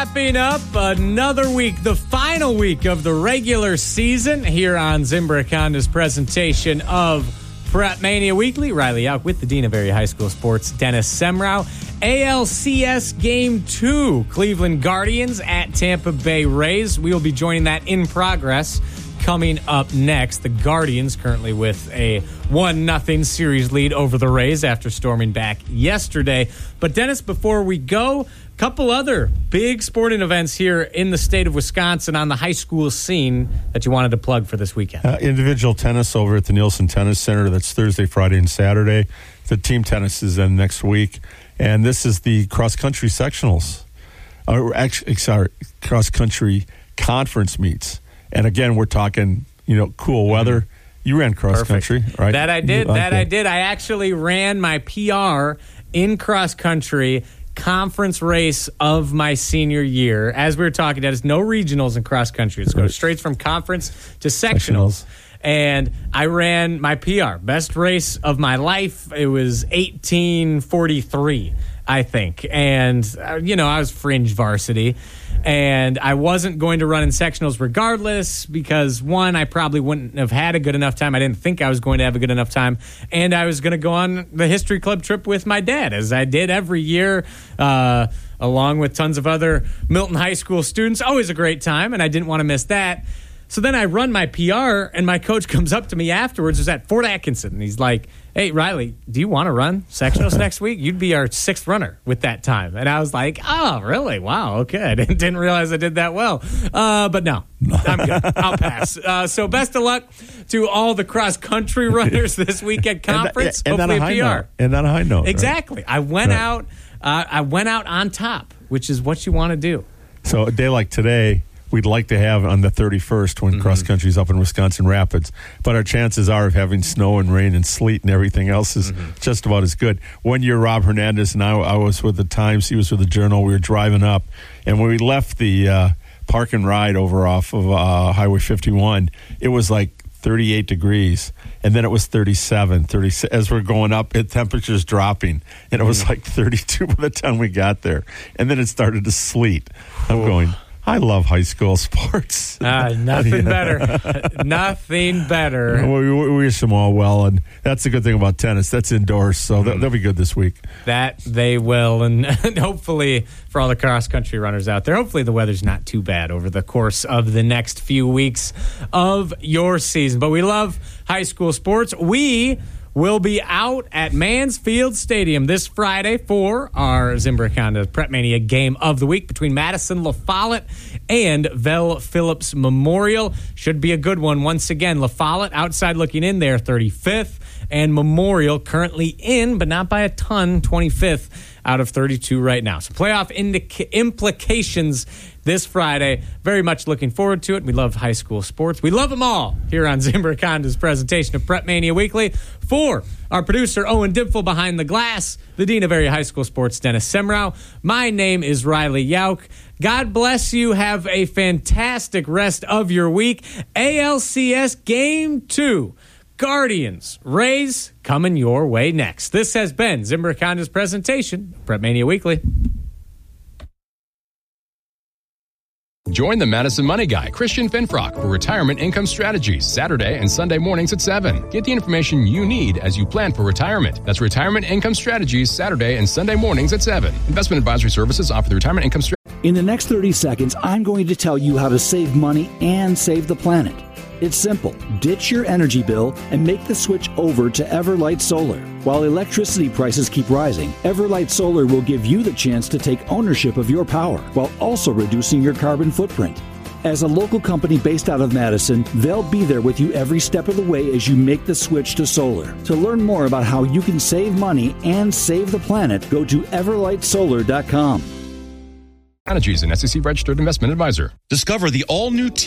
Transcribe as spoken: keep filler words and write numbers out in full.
Wrapping up another week, the final week of the regular season here on Zimbrick Honda's presentation of Prep Mania Weekly. Riley Yauk with the Dean of Area High School Sports, Dennis Semrau. A L C S Game two, Cleveland Guardians at Tampa Bay Rays. We will be joining that in progress coming up next. The Guardians currently with a one nothing series lead over the Rays after storming back yesterday. But Dennis, before we go, a couple other big sporting events here in the state of Wisconsin on the high school scene that you wanted to plug for this weekend. Uh, individual tennis over at the Nielsen Tennis Center. That's Thursday, Friday, and Saturday. The team tennis is in next week. And this is the cross-country sectionals. Uh, actually, sorry, cross-country conference meets. And again, we're talking, you know, cool weather. Mm-hmm. You ran cross-country, right? That I did. You, that okay. I did. I actually ran my P R in cross-country conference race of my senior year. As we were talking, there's no regionals in cross-country. It's right. Goes straight from conference to sectionals. sectionals. And I ran my P R. Best race of my life. It was eighteen forty-three, I think. And, uh, you know, I was fringe varsity. And I wasn't going to run in sectionals regardless because, one, I probably wouldn't have had a good enough time. I didn't think I was going to have a good enough time. And I was going to go on the history club trip with my dad, as I did every year, uh, along with tons of other Milton High School students. Always a great time, and I didn't want to miss that. So then I run my P R, and my coach comes up to me afterwards. It was at Fort Atkinson, and he's like, "Hey, Riley, do you want to run sectionals next week? You'd be our sixth runner with that time." And I was like, "Oh, really? Wow, okay." I didn't, didn't realize I did that well. Uh, but no, I'm good. I'll pass. Uh, so best of luck to all the cross-country runners this week at conference. And, and, and hopefully a P R. Note. And on a high note. Exactly. Right? I went right. out. Uh, I went out on top, which is what you want to do. So a day like today, we'd like to have on the thirty-first when mm-hmm. cross-country's up in Wisconsin Rapids. But our chances are of having snow and rain and sleet and everything else is mm-hmm. just about as good. One year, Rob Hernandez and I, I was with the Times, he was with the Journal. We were driving up, and when we left the uh, park and ride over off of uh, Highway fifty-one, it was like thirty-eight degrees, and then it was thirty-seven, thirty-six. As we're going up, it, temperature's dropping, and it was like thirty-two by the time we got there. And then it started to sleet. I'm Ooh. going... I love high school sports. Uh, nothing better. Nothing better. We, we wish them all well, and that's the good thing about tennis. That's indoors, so mm. they'll, they'll be good this week. That they will, and, and hopefully for all the cross-country runners out there, hopefully the weather's not too bad over the course of the next few weeks of your season. But we love high school sports. We will be out at Mansfield Stadium this Friday for our Zimbrick Honda Prep Mania Game of the Week between Madison La Follette and Vel Phillips Memorial. Should be a good one. Once again, La Follette outside looking in there, thirty-fifth, and Memorial currently in, but not by a ton, twenty-fifth out of thirty-two right now. So playoff indica- implications this Friday. Very much looking forward to it. We love high school sports. We love them all here on Zimbrick Honda's presentation of Prep Mania Weekly. For our producer, Owen Dimpfel, behind the glass, the Dean of Area High School Sports, Dennis Semrau. My name is Riley Yauk. God bless you. Have a fantastic rest of your week. A L C S Game two. Guardians, Rays, coming your way next. This has been Zimbrick Honda's presentation, Prep Mania Weekly. Join the Madison Money Guy, Christian Finfrock, for Retirement Income Strategies, Saturday and Sunday mornings at seven. Get the information you need as you plan for retirement. That's Retirement Income Strategies, Saturday and Sunday mornings at seven. Investment advisory services offer the Retirement Income Strategy. In the next thirty seconds, I'm going to tell you how to save money and save the planet. It's simple. Ditch your energy bill and make the switch over to Everlight Solar. While electricity prices keep rising, Everlight Solar will give you the chance to take ownership of your power while also reducing your carbon footprint. As a local company based out of Madison, they'll be there with you every step of the way as you make the switch to solar. To learn more about how you can save money and save the planet, go to everlight solar dot com. Strategies, an S E C registered investment advisor. Discover the all-new